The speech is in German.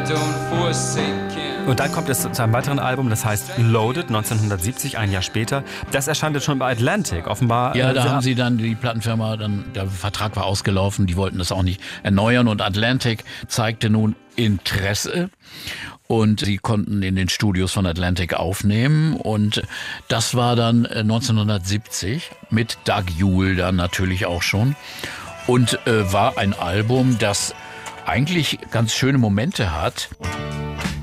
Und dann kommt es zu einem weiteren Album, das heißt Loaded, 1970, ein Jahr später. Das erscheint jetzt schon bei Atlantic, offenbar. Ja, da haben sie dann, die Plattenfirma, der Vertrag war ausgelaufen, die wollten das auch nicht erneuern und Atlantic zeigte nun Interesse. Und sie konnten in den Studios von Atlantic aufnehmen. Und das war dann 1970 mit Doug Yule dann natürlich auch schon. Und war ein Album, das eigentlich ganz schöne Momente hat.